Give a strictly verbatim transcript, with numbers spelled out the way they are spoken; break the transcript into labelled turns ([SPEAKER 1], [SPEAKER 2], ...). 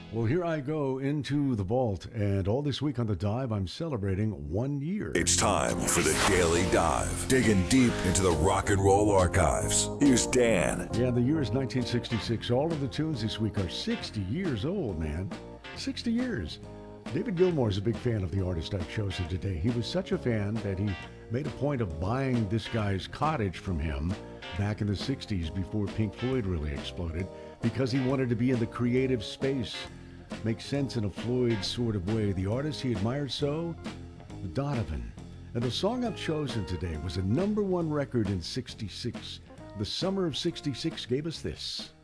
[SPEAKER 1] Well, here I go into the vault, and all this week on The Dive, I'm celebrating one year.
[SPEAKER 2] It's time for the Daily Dive, digging deep into the rock and roll archives. Here's Dan.
[SPEAKER 1] Yeah, the year is nineteen sixty-six. All of the tunes this week are sixty years old, man. sixty years. David Gilmour is a big fan of the artist I've chosen today. He was such a fan that he made a point of buying this guy's cottage from him back in the sixties before Pink Floyd really exploded, because he wanted to be in the creative space. Makes sense in a Floyd sort of way. The artist he admired so, Donovan. And the song I've chosen today was a number one record in sixty-six. The summer of sixty-six gave us this.